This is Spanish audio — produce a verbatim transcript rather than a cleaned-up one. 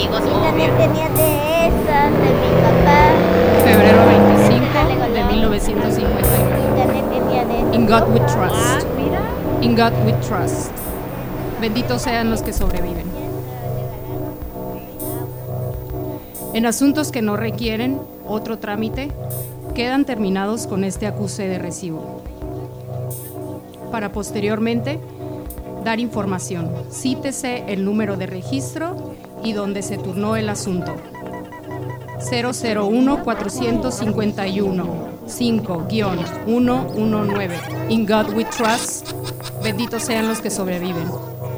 amigos, Yo también obvio. tenía de esas, de mi papá. febrero veinticinco de mil novecientos cincuenta y nueve. Yo también tenía de esas. In God We Ah, Trust. mira. In God We Trust. Benditos sean los que sobreviven. En asuntos que no requieren otro trámite, quedan terminados con este acuse de recibo. Para posteriormente dar información. Cítese el número de registro y donde se turnó el asunto. cero cero uno cuatro cinco uno cinco uno uno nueve. In God We Trust. Benditos sean los que sobreviven.